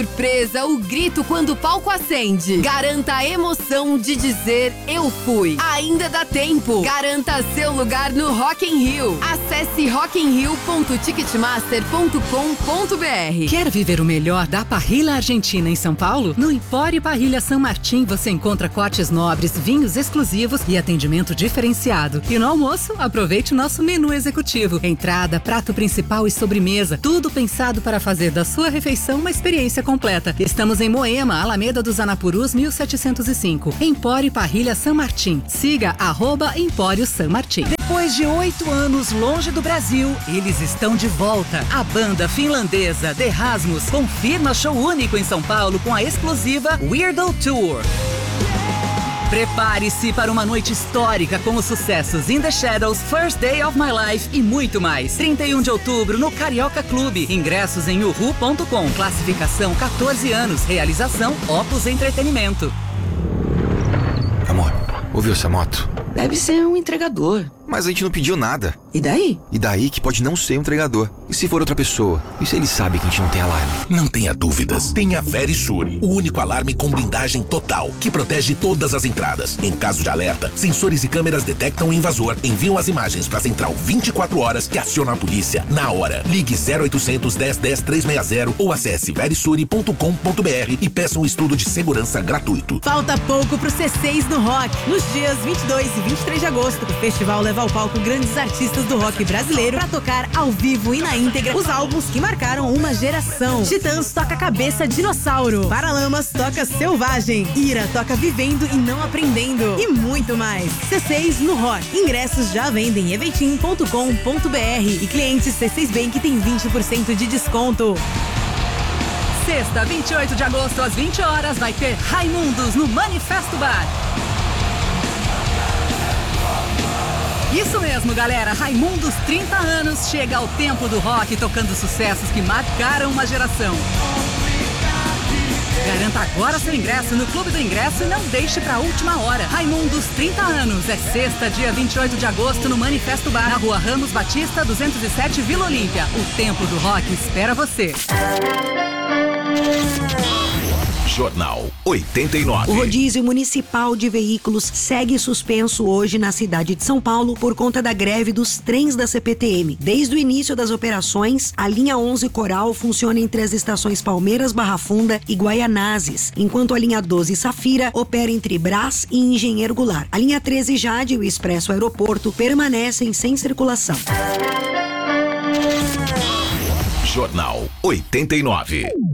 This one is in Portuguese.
Surpresa, o grito quando o palco acende. Garanta a emoção de dizer eu fui. Ainda dá tempo. Garanta seu lugar no Rock in Rio. Acesse rockinrio.ticketmaster.com.br. Quer viver o melhor da parrilla argentina em São Paulo? No Empório Parrilla San Martín você encontra cortes nobres, vinhos exclusivos e atendimento diferenciado. E no almoço, aproveite o nosso menu executivo. Entrada, prato principal e sobremesa. Tudo pensado para fazer da sua refeição uma experiência completa. Estamos em Moema, Alameda dos Anapurus, 1705. Empório Parrilla San Martín. Siga @Empório San Martín. Depois de 8 anos longe do Brasil, eles estão de volta. A banda finlandesa The Rasmus confirma show único em São Paulo com a explosiva Weirdo Tour. Prepare-se para uma noite histórica com os sucessos In The Shadows, First Day of My Life e muito mais. 31 de outubro no Carioca Clube. Ingressos em uhu.com. Classificação 14 anos. Realização Opus Entretenimento. Amor, ouviu essa moto? Deve ser um entregador. Mas a gente não pediu nada. E daí? E daí que pode não ser um entregador. E se for outra pessoa? E se ele sabe que a gente não tem alarme? Não tenha dúvidas. Tenha a Verisure, o único alarme com blindagem total, que protege todas as entradas. Em caso de alerta, sensores e câmeras detectam o invasor, enviam as imagens para a central 24 horas que aciona a polícia na hora. Ligue 0800 10 10 360 ou acesse verisure.com.br e peça um estudo de segurança gratuito. Falta pouco pro C6 no Rock. Nos dias 22 e 23 de agosto, o festival leva ao palco grandes artistas do rock brasileiro para tocar ao vivo e na íntegra os álbuns que marcaram uma geração. Titãs toca Cabeça Dinossauro, Paralamas toca Selvagem, Ira toca Vivendo e Não Aprendendo e muito mais. C6 no Rock. Ingressos já vendem em eventim.com.br e clientes C6 Bank tem 20% de desconto. Sexta, 28 de agosto, às 20 horas, vai ter Raimundos no Manifesto Bar. Isso mesmo, galera. Raimundos 30 anos chega ao tempo do rock tocando sucessos que marcaram uma geração. Garanta agora seu ingresso no Clube do Ingresso e não deixe pra última hora. Raimundos 30 anos. É sexta, dia 28 de agosto no Manifesto Bar, na Rua Ramos Batista, 207, Vila Olímpia. O tempo do rock espera você. Jornal 89. O rodízio municipal de veículos segue suspenso hoje na cidade de São Paulo por conta da greve dos trens da CPTM. Desde o início das operações, a linha 11 Coral funciona entre as estações Palmeiras, Barra Funda e Guaianazes, enquanto a linha 12 Safira opera entre Brás e Engenheiro Goulart. A linha 13 Jade e o Expresso Aeroporto permanecem sem circulação. Jornal 89.